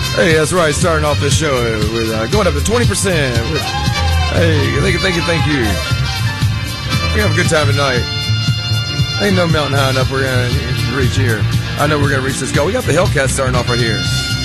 Hey, that's right. Starting off this show with going up to 20%. Hey, thank you. We have a good time tonight. Ain't no mountain high enough we're going to reach here. I know we're going to reach this goal. We got the Hellcat starting off right here.